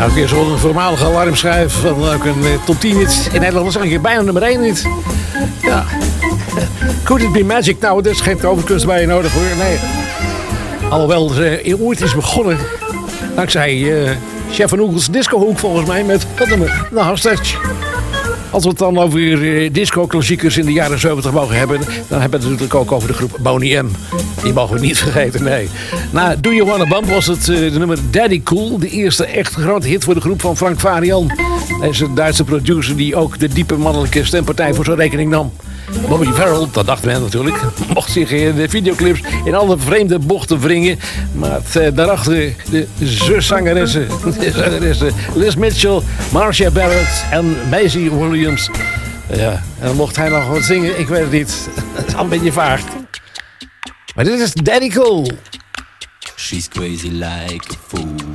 Ja, ook weer zo'n voormalige alarmschijf van ook een top 10 hit in Nederland. Dat is eigenlijk bijna nummer 1 hit. Ja. Could it be magic? Nou, er is geen toverkunst bij je nodig hoor. Nee. Alhoewel er ooit is begonnen dankzij Chef van Oegels discohoek volgens mij met dat nummer, The Hostage. Als we het dan over disco-klassiekers in de jaren 70 mogen hebben, dan hebben we het natuurlijk ook over de groep Boney M. Die mogen we niet vergeten, nee. Na Do You Wanna Bump was het de nummer Daddy Cool, de eerste echt grote hit voor de groep van Frank Farian. Deze Duitse producer die ook de diepe mannelijke stempartij voor zijn rekening nam. Bobby Farrell, dat dacht men natuurlijk, mocht zich in de videoclips in alle vreemde bochten wringen. Maar daarachter de zuszangeressen, Liz Mitchell, Marcia Barrett en Maisie Williams. Ja, en dan mocht hij nog wat zingen, ik weet het niet. Het is al een beetje vaag. Maar dit is Daddy Cool. She's crazy like a fool.